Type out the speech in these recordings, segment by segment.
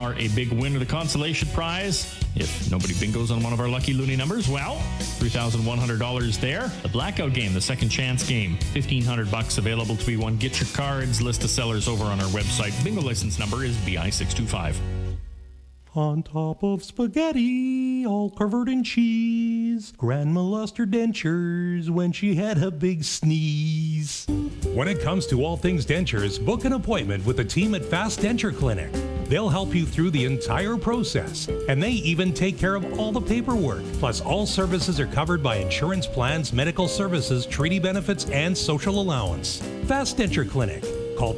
Are a big winner the consolation prize. If nobody bingos on one of our lucky loony numbers, well, $3,100 there. The blackout game, the second chance game, $1,500 available to be won. Get your cards. List of sellers over on our website. Bingo license number is BI625. On top of spaghetti, all covered in cheese, Grandma lost her dentures when she had a big sneeze. When it comes to all things dentures, book an appointment with the team at Fast Denture Clinic. They'll help you through the entire process, and they even take care of all the paperwork. Plus, all services are covered by insurance plans, medical services, treaty benefits, and social allowance. Fast Denture Clinic. Call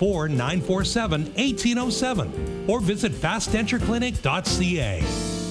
204-947-1807 or visit fastdentureclinic.ca.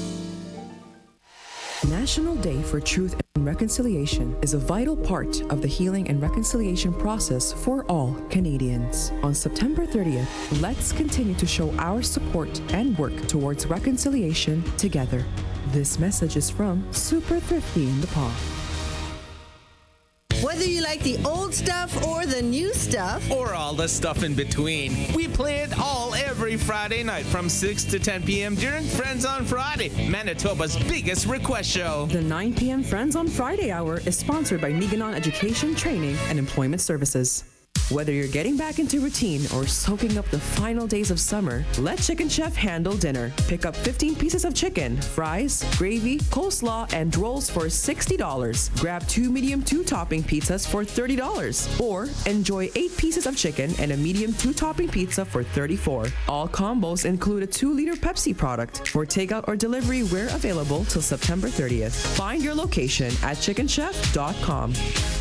National Day for Truth and Reconciliation is a vital part of the healing and reconciliation process for all Canadians. On September 30th, let's continue to show our support and work towards reconciliation together. This message is from Super Thrifty in the Paw. Whether you like the old stuff or the new stuff, or all the stuff in between, we play it all every Friday night from 6 to 10 p.m. during Friends on Friday, Manitoba's biggest request show. The 9 p.m. Friends on Friday hour is sponsored by Niganon Education, Training, and Employment Services. Whether you're getting back into routine or soaking up the final days of summer, let Chicken Chef handle dinner. Pick up 15 pieces of chicken, fries, gravy, coleslaw, and rolls for $60. Grab 2 medium 2-topping pizzas for $30. Or enjoy 8 pieces of chicken and a medium 2-topping pizza for $34. All combos include a 2-liter Pepsi product. For takeout or delivery, we're available till September 30th. Find your location at chickenchef.com.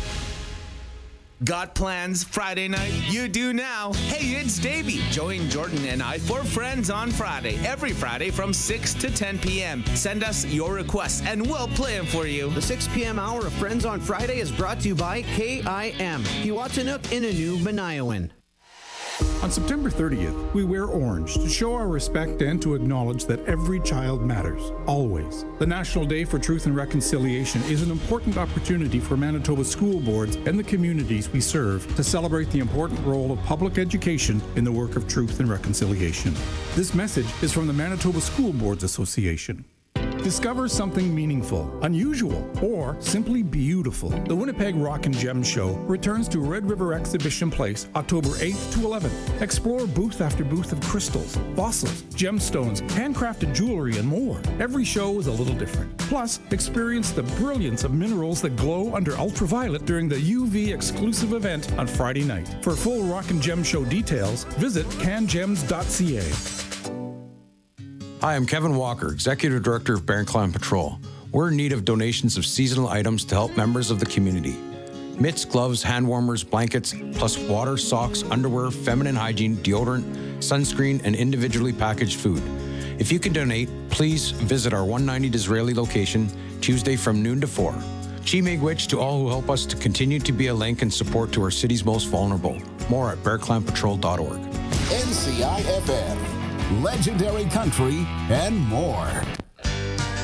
Got plans Friday night? You do now. Hey, it's Davey. Join Jordan and I for Friends on Friday. Every Friday from 6 to 10 p.m. Send us your requests and we'll play them for you. The 6 p.m. hour of Friends on Friday is brought to you by KIM, Kiwatanuk Inanu Manayawan. On September 30th, we wear orange to show our respect and to acknowledge that every child matters, always. The National Day for Truth and Reconciliation is an important opportunity for Manitoba school boards and the communities we serve to celebrate the important role of public education in the work of truth and reconciliation. This message is from the Manitoba School Boards Association. Discover something meaningful, unusual, or simply beautiful. The Winnipeg Rock and Gem Show returns to Red River Exhibition Place October 8th to 11th. Explore booth after booth of crystals, fossils, gemstones, handcrafted jewelry, and more. Every show is a little different. Plus, experience the brilliance of minerals that glow under ultraviolet during the UV exclusive event on Friday night. For full Rock and Gem Show details, visit cangems.ca. Hi, I'm Kevin Walker, Executive Director of Bear Clan Patrol. We're in need of donations of seasonal items to help members of the community. Mitts, gloves, hand warmers, blankets, plus water, socks, underwear, feminine hygiene, deodorant, sunscreen, and individually packaged food. If you can donate, please visit our 190 Disraeli location Tuesday from noon to 4. Chi Miigwech to all who help us to continue to be a link and support to our city's most vulnerable. More at bearclanpatrol.org. NCIFM. Legendary country and more.